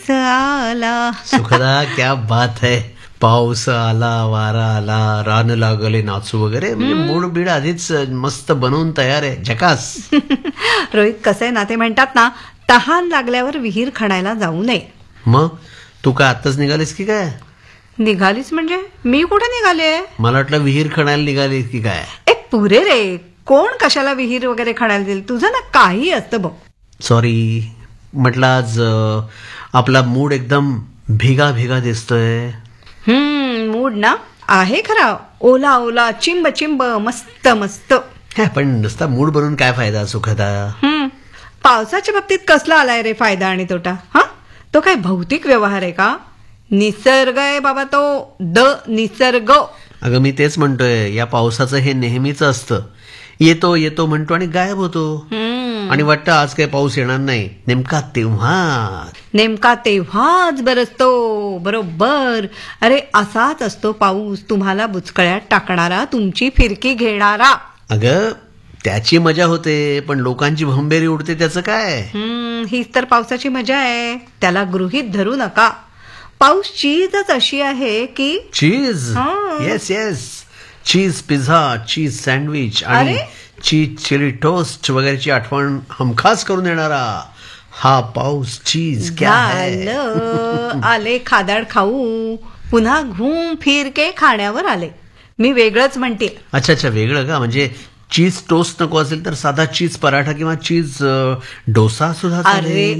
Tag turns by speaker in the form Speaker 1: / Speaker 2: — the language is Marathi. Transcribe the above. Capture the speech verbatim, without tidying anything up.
Speaker 1: आला.
Speaker 2: सुखदा क्या बात है. पाऊस आला, वारा आला, रान लागले नाचू वगैरे म्हणजे मूड बीड आधीच मस्त बनवून तयार आहे. झकास.
Speaker 1: रोहित, कसं आहे ना, ते म्हणतात ना, तहान लागल्यावर विहीर खणायला जाऊ नये.
Speaker 2: मग तू काय आत्ताच निघालीस की काय?
Speaker 1: निघालीस म्हणजे मी कुठे निघाले?
Speaker 2: मला वाटलं विहीर खणायला निघालीस की काय.
Speaker 1: एक पुरे रे, कोण कशाला विहीर वगैरे खणायला देईल. तुझं ना काही असतं बघ.
Speaker 2: सॉरी, म्हटलं आज अ, आपला मूड एकदम भिगा भिगा दिसतोय.
Speaker 1: हम्म मूड ना आहे खरा, ओला ओला, चिंब चिंब, मस्त मस्त.
Speaker 2: हे, पण नुसता मूड बनवून काय फायदा सुखदा.
Speaker 1: हम्म पावसाच्या बाबतीत कसला आलाय रे फायदा आणि तोटा? हा, तो काय भौतिक व्यवहार आहे का? निसर्ग आहे बाबा तो, द निसर्ग.
Speaker 2: अगं मी तेच म्हणतोय, या पावसाचं हे नेहमीच असतं. येतो येतो म्हणतो आणि गायब होतो. आणि वाटतं आज काही पाऊस येणार नाही. नेमका तेव्हा
Speaker 1: नेमका तेव्हाच बरसतो. बरोबर. अरे असाच असतो पाऊस, तुम्हाला बुचकळ्यात टाकणारा, तुमची फिरकी घेणारा.
Speaker 2: अगं त्याची मजा होते, पण लोकांची भंबेरी उडते त्याचं काय.
Speaker 1: हम्म हीच तर पावसाची मजा आहे, त्याला गृहीत धरू नका. पाऊस चीजच अशी आहे की
Speaker 2: चीज. Yes yes, cheese pizza, cheese sandwich आणि चीज चिली टोस्ट वगैरेची आठवण हमखास करून येणारा हा पाऊस. चीज क्या है.
Speaker 1: आले खादाड खाऊ, पुन्हा घूम फिर के खाण्यावर आले. मी वेगळंच म्हणते.
Speaker 2: अच्छा अच्छा, वेगळं का? म्हणजे चीज टोस्ट नको असेल तर साधा चीज पराठा किंवा चीज डोसा सुद्धा चालेल.